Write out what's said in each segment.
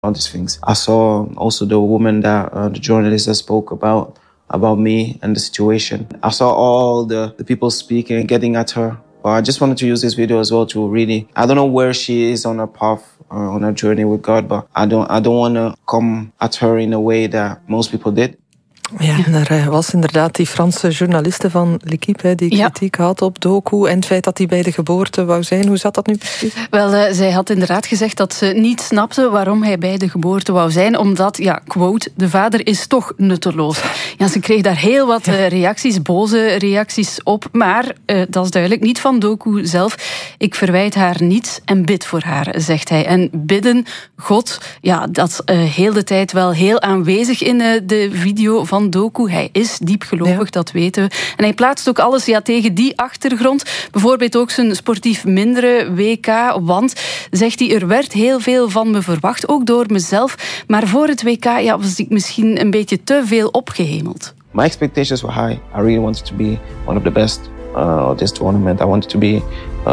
all these things. I saw also the woman that the journalist that spoke about me and the situation. I saw all the people speaking and getting at her. But I just wanted to use this video as well to really, I don't know where she is on her path, on her journey with God, but I don't want to come at her in a way that most people did. Ja, en er was inderdaad die Franse journaliste van L'Équipe die kritiek had op Doku en het feit dat hij bij de geboorte wou zijn. Hoe zat dat nu precies? Wel, zij had inderdaad gezegd dat ze niet snapte waarom hij bij de geboorte wou zijn, omdat, quote, de vader is toch nutteloos. Ja, ze kreeg daar heel wat reacties, boze reacties op, maar dat is duidelijk niet van Doku zelf. Ik verwijt haar niets en bid voor haar, zegt hij. En bidden, God, dat heel de tijd wel heel aanwezig in de video van Doku. Hij is diepgelovig, dat weten we. En hij plaatst ook alles tegen die achtergrond. Bijvoorbeeld ook zijn sportief mindere WK. Want, zegt hij, er werd heel veel van me verwacht, ook door mezelf. Maar voor het WK was ik misschien een beetje te veel opgehemeld. My expectations were high. I really wanted to be one of the best of this tournament. I wanted to be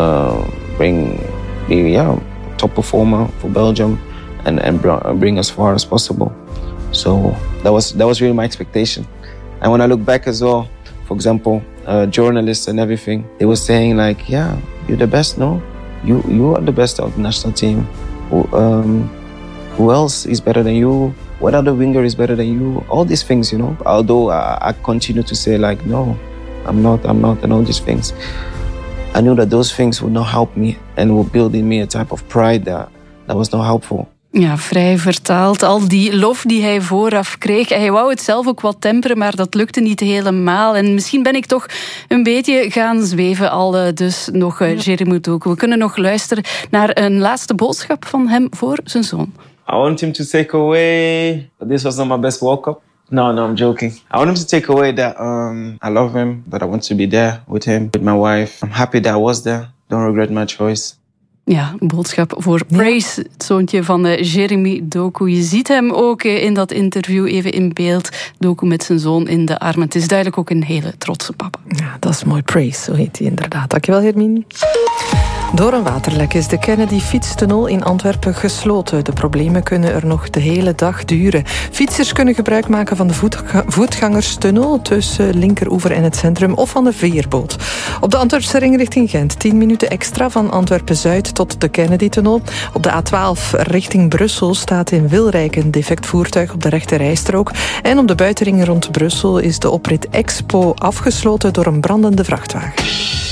top performer for Belgium and bring as far as possible. So that was really my expectation. And when I look back as well, for example, journalists and everything, they were saying like, yeah, you're the best, no? You are the best of the national team. Who else is better than you? What other winger is better than you? All these things, you know. Although I continue to say like, no, I'm not, and all these things. I knew that those things would not help me and would build in me a type of pride that was not helpful. Ja, vrij vertaald. Al die lof die hij vooraf kreeg. Hij wou het zelf ook wat temperen, maar dat lukte niet helemaal. En misschien ben ik toch een beetje gaan zweven, dus nog Jeremy Doku. We kunnen nog luisteren naar een laatste boodschap van hem voor zijn zoon. I want him to take away, this was not my best World Cup. No, I'm joking. I want him to take away that I love him, that I want to be there with him, with my wife. I'm happy that I was there. Don't regret my choice. Ja, een boodschap voor Praise, het zoontje van Jeremy Doku. Je ziet hem ook in dat interview even in beeld. Doku met zijn zoon in de armen. Het is duidelijk ook een hele trotse papa. Ja, dat is mooi. Praise, zo heet hij inderdaad. Dankjewel, Hermine. Door een waterlek is de Kennedy-fietstunnel in Antwerpen gesloten. De problemen kunnen er nog de hele dag duren. Fietsers kunnen gebruik maken van de voetgangerstunnel tussen Linkeroever en het centrum of van de veerboot. Op de Antwerpse ring richting Gent 10 minuten extra van Antwerpen-Zuid tot de Kennedy-tunnel. Op de A12 richting Brussel staat in Wilrijk een defect voertuig op de rechte rijstrook. En op de buitenring rond Brussel is de oprit Expo afgesloten door een brandende vrachtwagen.